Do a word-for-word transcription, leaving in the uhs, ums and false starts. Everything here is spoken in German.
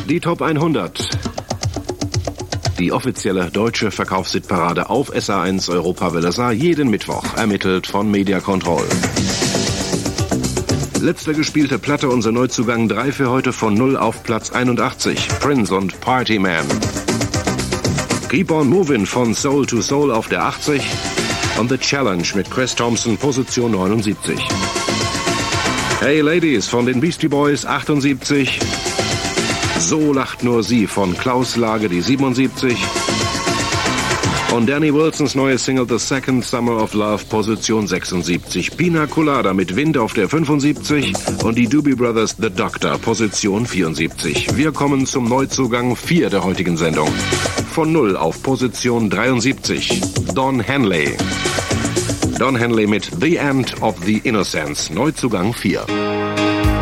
Die Top hundert. Die offizielle deutsche Verkaufshitparade auf S A eins Europawelle Saar jeden Mittwoch, ermittelt von Media Control. Letzte gespielte Platte, unser Neuzugang drei für heute von null auf Platz einundachtzig. Prince und Party Man. Keep on Movin' von Soul to Soul auf der achtzig. Und The Challenge mit Chris Thompson, Position neunundsiebzig. Hey Ladies von den Beastie Boys, achtundsiebzig. So lacht nur sie von Klaus Lage, die siebenundsiebzig. Und Danny Wilsons neue Single The Second Summer of Love, Position sechsundsiebzig. Pina Colada mit Wind auf der fünfundsiebzig. Und die Doobie Brothers The Doctor, Position vierundsiebzig. Wir kommen zum Neuzugang vier der heutigen Sendung. Von null auf Position dreiundsiebzig. Don Henley. Don Henley mit The End of the Innocence, Neuzugang vier.